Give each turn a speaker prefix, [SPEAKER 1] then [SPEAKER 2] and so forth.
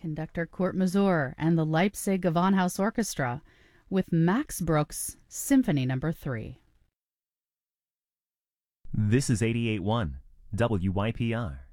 [SPEAKER 1] Conductor Kurt Masur and the Leipzig Gewandhaus Orchestra with Max Bruch's Symphony No. 3.
[SPEAKER 2] This is 88.1 WYPR.